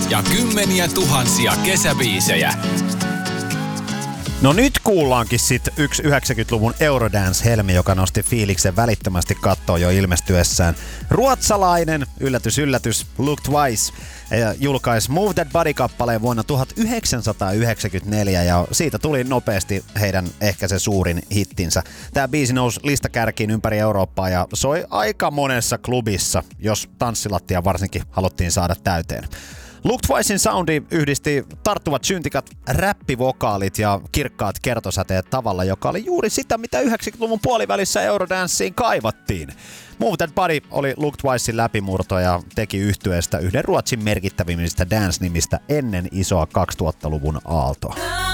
ja kymmeniä tuhansia kesäbiisejä. No nyt kuullaankin sitten yksi 90-luvun Eurodance-helmi, joka nosti fiiliksen välittömästi kattoon jo ilmestyessään. Ruotsalainen, yllätys yllätys, Look Twice, julkaisi Move That Body-kappaleen vuonna 1994 ja siitä tuli nopeasti heidän ehkä se suurin hittinsä. Tämä biisi nousi listakärkiin ympäri Eurooppaa ja soi aika monessa klubissa, jos tanssilattia varsinkin haluttiin saada täyteen. Look Twicein soundi yhdisti tarttuvat syntikat, räppivokaalit ja kirkkaat kertosäteet tavalla, joka oli juuri sitä, mitä 90-luvun puolivälissä Eurodanceen kaivattiin. Move That Body oli Look Twicein läpimurto ja teki yhtyeestä yhden Ruotsin merkittävimmistä dance-nimistä ennen isoa 2000-luvun aaltoa.